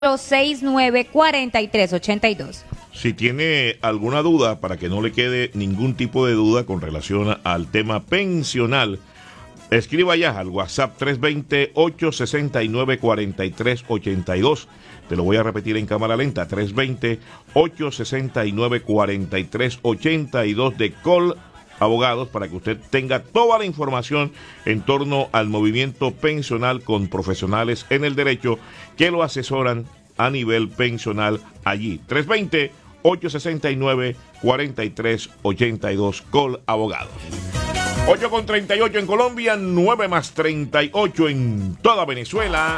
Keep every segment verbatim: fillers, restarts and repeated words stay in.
seis nueve cuatro tres ocho dos. Si tiene alguna duda, para que no le quede ningún tipo de duda con relación al tema pensional, escriba ya al WhatsApp tres dos cero, ocho seis nueve, cuatro tres ocho dos. Te lo voy a repetir en cámara lenta, tres dos cero, ocho seis nueve, cuatro tres ocho dos de Col Abogados, para que usted tenga toda la información en torno al movimiento pensional con profesionales en el derecho que lo asesoran a nivel pensional allí. tres dos cero, ocho seis nueve, cuatro tres ocho dos, Col Abogados. ocho con treinta y ocho en Colombia, nueve más treinta y ocho en toda Venezuela.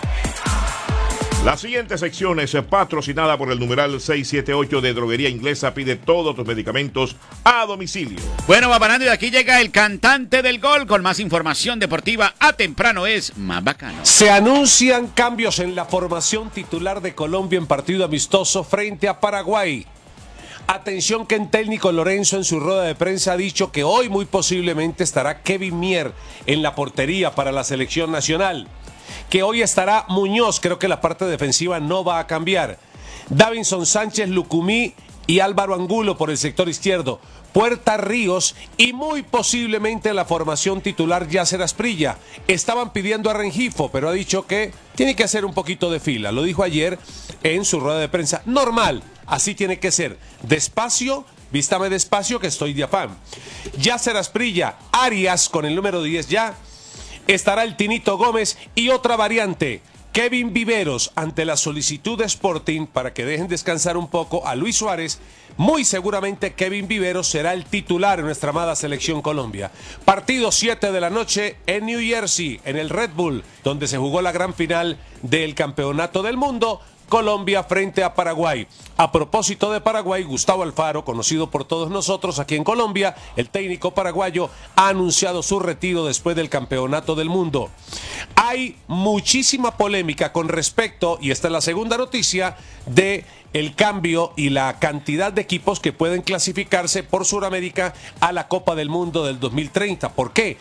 La siguiente sección es patrocinada por el numeral seiscientos setenta y ocho de Droguería Inglesa. Pide todos tus medicamentos a domicilio. Bueno, va parando y aquí llega el cantante del gol con más información deportiva. A temprano es más bacano. Se anuncian cambios en la formación titular de Colombia en partido amistoso frente a Paraguay. Atención que el técnico Lorenzo en su rueda de prensa ha dicho que hoy muy posiblemente estará Kevin Mier en la portería para la selección nacional. Que hoy estará Muñoz, creo que la parte defensiva no va a cambiar. Davinson Sánchez, Lucumí y Álvaro Angulo por el sector izquierdo. Puerta, Ríos y muy posiblemente la formación titular Yasser Asprilla. Estaban pidiendo a Rengifo, pero ha dicho que tiene que hacer un poquito de fila. Lo dijo ayer en su rueda de prensa. Normal, así tiene que ser. Despacio, vístame despacio que estoy de afán. Yasser Asprilla, Arias con el número diez ya. Estará el Tinito Gómez y otra variante, Kevin Viveros, ante la solicitud de Sporting para que dejen descansar un poco a Luis Suárez. Muy seguramente Kevin Viveros será el titular en nuestra amada selección Colombia. Partido siete de la noche en New Jersey, en el Red Bull, donde se jugó la gran final del Campeonato del Mundo. Colombia frente a Paraguay. A propósito de Paraguay, Gustavo Alfaro, conocido por todos nosotros aquí en Colombia, el técnico paraguayo, ha anunciado su retiro después del Campeonato del Mundo. Hay muchísima polémica con respecto, y esta es la segunda noticia, de el cambio y la cantidad de equipos que pueden clasificarse por Sudamérica a la Copa del Mundo del dos mil treinta. ¿Por qué?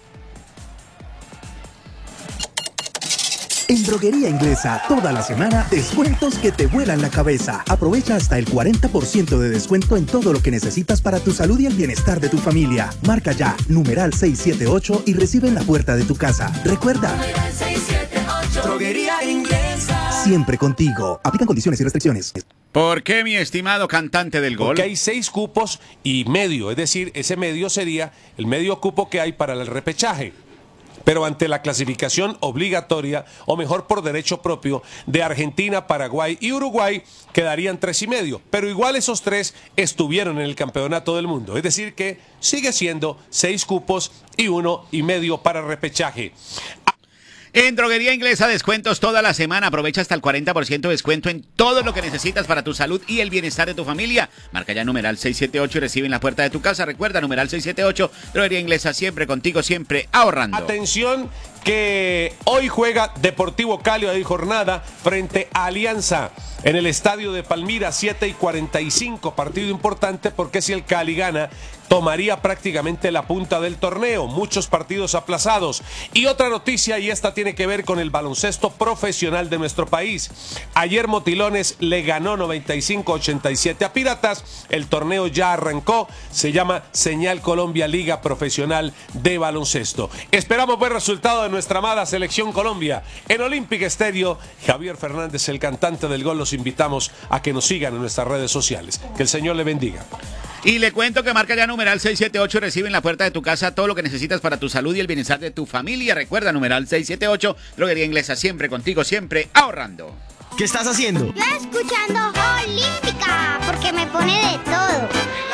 En Droguería Inglesa, toda la semana, descuentos que te vuelan la cabeza. Aprovecha hasta el cuarenta por ciento de descuento en todo lo que necesitas para tu salud y el bienestar de tu familia. Marca ya, numeral seiscientos setenta y ocho y recibe en la puerta de tu casa. Recuerda, numeral seiscientos setenta y ocho, Droguería Inglesa. Siempre contigo. Aplican condiciones y restricciones. ¿Por qué, mi estimado cantante del gol? Porque hay seis cupos y medio, es decir, ese medio sería el medio cupo que hay para el repechaje. Pero ante la clasificación obligatoria, o mejor por derecho propio, de Argentina, Paraguay y Uruguay, quedarían tres y medio. Pero igual esos tres estuvieron en el Campeonato del Mundo. Es decir que sigue siendo seis cupos y uno y medio para repechaje. En Droguería Inglesa, descuentos toda la semana. Aprovecha hasta el cuarenta por ciento de descuento en todo lo que necesitas para tu salud y el bienestar de tu familia. Marca ya numeral seiscientos setenta y ocho y recibe en la puereta de tu casa. Recuerda, numeral seiscientos setenta y ocho, Droguería Inglesa, siempre contigo, siempre ahorrando. Atención que hoy juega Deportivo Cali de jornada frente a Alianza en el estadio de Palmira, siete y cuarenta y cinco. Partido importante porque si el Cali gana, tomaría prácticamente la punta del torneo. Muchos partidos aplazados. Y otra noticia, y esta tiene que ver con el baloncesto profesional de nuestro país. Ayer Motilones le ganó noventa y cinco a ochenta y siete a Piratas. El torneo ya arrancó. Se llama Señal Colombia Liga Profesional de Baloncesto. Esperamos ver resultado de nuestra amada selección Colombia. En Olympic Stereo, Javier Fernández, el cantante del gol, los invitamos a que nos sigan en nuestras redes sociales. Que el Señor le bendiga. Y le cuento que marca ya numeral seiscientos setenta y ocho y recibe en la puerta de tu casa todo lo que necesitas para tu salud y el bienestar de tu familia. Recuerda, numeral seiscientos setenta y ocho, Droguería Inglesa, siempre contigo, siempre ahorrando. ¿Qué estás haciendo? Yo escuchando Olímpica, porque me pone de todo.